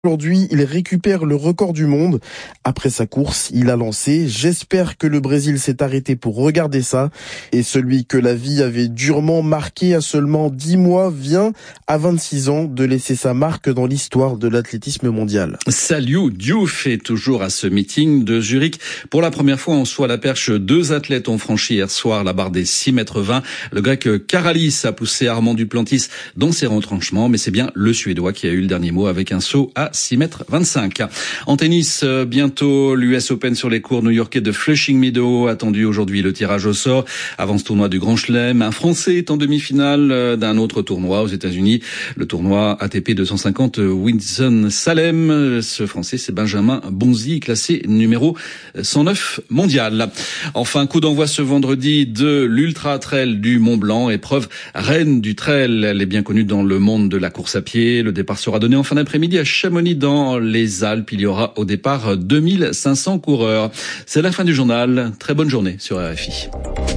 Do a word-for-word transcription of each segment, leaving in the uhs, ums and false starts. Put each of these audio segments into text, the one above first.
Aujourd'hui, il récupère le record du monde. Après sa course, il a lancé « J'espère que le Brésil s'est arrêté pour regarder ça ». Et celui que la vie avait durement marqué à seulement dix mois vient, à vingt-six ans, de laisser sa marque dans l'histoire de l'athlétisme mondial. Saliou Diouf est toujours à ce meeting de Zurich. Pour la première fois en saut à la perche, deux athlètes ont franchi hier soir la barre des six mètres vingt. Le grec Karalis a poussé Armand Duplantis dans ses retranchements, mais c'est bien le Suédois qui a eu le dernier mot avec un saut à six mètres vingt-cinq. En tennis, bientôt l'U S Open sur les cours new-yorkais de Flushing Meadows. Attendu aujourd'hui le tirage au sort. Avant ce tournoi du Grand Chelem, un Français est en demi-finale d'un autre tournoi aux États-Unis. Le tournoi A T P deux cent cinquante Winston-Salem. Ce Français, c'est Benjamin Bonzi, classé numéro cent neuf mondial. Enfin, coup d'envoi ce vendredi de l'Ultra Trail du Mont Blanc, épreuve reine du trail. Elle est bien connue dans le monde de la course à pied. Le départ sera donné en fin d'après-midi à Chamonix dans les Alpes. Il y aura au départ deux mille cinq cents coureurs. C'est la fin du journal. Très bonne journée sur R F I.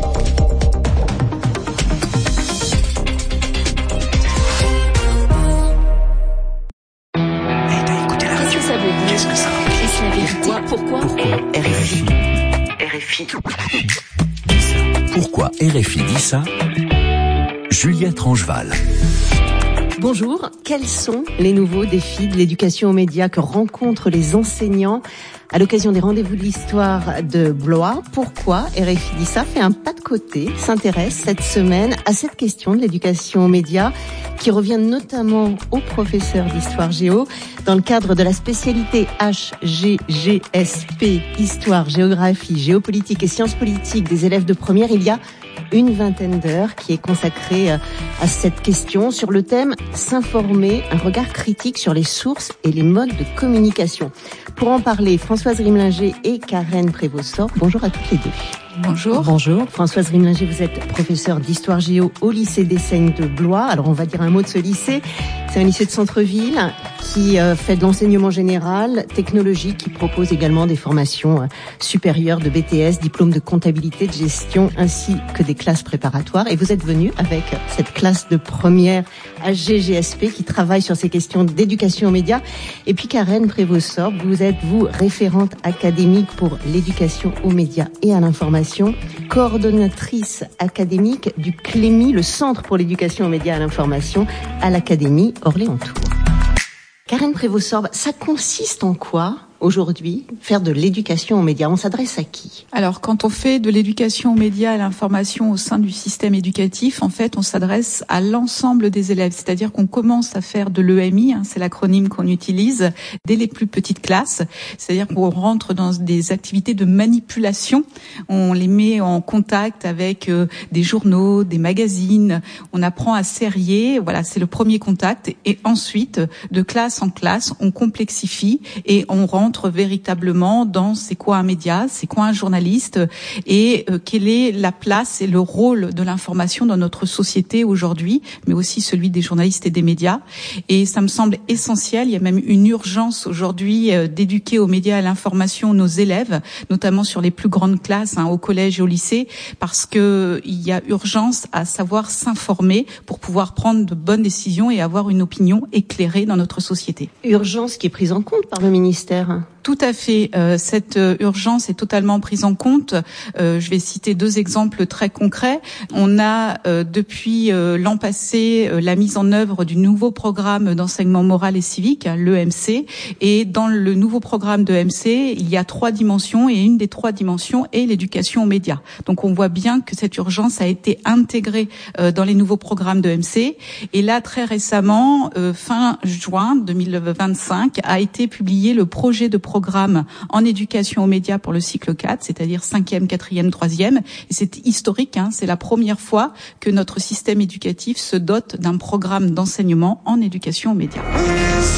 Qu'est-ce que ça veut dire? Pourquoi? Pourquoi R F I? R F I. Pourquoi R F I dit ça? Juliette Rangeval. Bonjour, quels sont les nouveaux défis de l'éducation aux médias que rencontrent les enseignants à l'occasion des rendez-vous de l'histoire de Blois? Pourquoi R F I dit ça fait un pas de côté, s'intéresse cette semaine à cette question de l'éducation aux médias qui revient notamment aux professeurs d'histoire géo dans le cadre de la spécialité H G G S P, histoire, géographie, géopolitique et sciences politiques des élèves de première. Il y a une vingtaine d'heures qui est consacrée à cette question sur le thème « S'informer, un regard critique sur les sources et les modes de communication ». Pour en parler, Françoise Rimlinger et Karen Prévost-Sort. Bonjour à toutes les deux. Bonjour. Bonjour. Françoise Rimlinger, vous êtes professeure d'histoire géo au lycée d'Essaignes de Blois. Alors on va dire un mot de ce lycée. C'est un lycée de centre-ville qui euh, fait de l'enseignement général, technologique, qui propose également des formations euh, supérieures de B T S, diplôme de comptabilité, de gestion, ainsi que des classes préparatoires. Et vous êtes venu avec cette classe de première H G G S P qui travaille sur ces questions d'éducation aux médias. Et puis Karen Prévost-Sort, vous êtes, vous, référente académique pour l'éducation aux médias et à l'information, coordonnatrice académique du C L E M I, le Centre pour l'éducation aux médias et à l'information, à l'Académie Orléans-Tours. Karen Prévost-Sort, ça consiste en quoi aujourd'hui, faire de l'éducation aux médias? On s'adresse à qui? Alors, quand on fait de l'éducation aux médias et à l'information au sein du système éducatif, en fait, on s'adresse à l'ensemble des élèves. C'est-à-dire qu'on commence à faire de l'E M I, hein, c'est l'acronyme qu'on utilise, dès les plus petites classes. C'est-à-dire qu'on rentre dans des activités de manipulation. On les met en contact avec euh, des journaux, des magazines. On apprend à serrer. Voilà, c'est le premier contact. Et ensuite, de classe en classe, on complexifie et on rentre véritablement dans c'est quoi un média, c'est quoi un journaliste et euh, quelle est la place et le rôle de l'information dans notre société aujourd'hui, mais aussi celui des journalistes et des médias. Et ça me semble essentiel. Il y a même une urgence aujourd'hui euh, d'éduquer aux médias et à l'information nos élèves, notamment sur les plus grandes classes, hein, au collège et au lycée, parce que il y a urgence à savoir s'informer pour pouvoir prendre de bonnes décisions et avoir une opinion éclairée dans notre société. Urgence qui est prise en compte par le ministère. Tout à fait. Euh, cette euh, urgence est totalement prise en compte. Euh, je vais citer deux exemples très concrets. On a euh, depuis euh, l'an passé euh, la mise en œuvre du nouveau programme d'enseignement moral et civique, hein, l'E M C. Et dans le nouveau programme de E M C, il y a trois dimensions et une des trois dimensions est l'éducation aux médias. Donc on voit bien que cette urgence a été intégrée euh, dans les nouveaux programmes de E M C. Et là, très récemment, euh, fin juin deux mille vingt-cinq, a été publié le projet de programme en éducation aux médias pour le cycle quatre, c'est-à-dire cinquième, quatrième, troisième. Et c'est historique, hein, c'est la première fois que notre système éducatif se dote d'un programme d'enseignement en éducation aux médias.